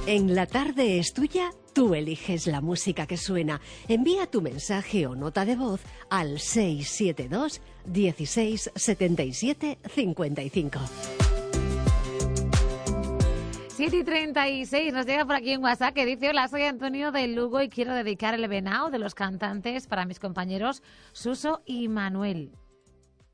En La Tarde es Tuya, tú eliges la música que suena. Envía tu mensaje o nota de voz al 672 16 77 55. 7:36, nos llega por aquí en WhatsApp que dice: hola, soy Antonio de Lugo y quiero dedicar el venao de los cantantes para mis compañeros Suso y Manuel.